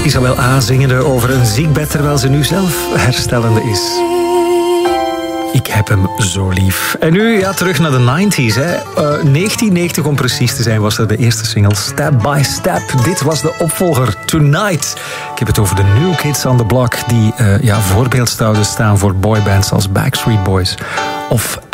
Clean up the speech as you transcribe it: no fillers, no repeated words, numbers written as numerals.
Isabel A. zingende over een ziekbed terwijl ze nu zelf herstellende is. Ik heb hem zo lief. En nu terug naar de 90s. 1990 om precies te zijn was er de eerste single Step by Step. Dit was de opvolger Tonight. Ik heb het over de New Kids on the Block die voorbeeld zouden staan voor boybands als Backstreet Boys of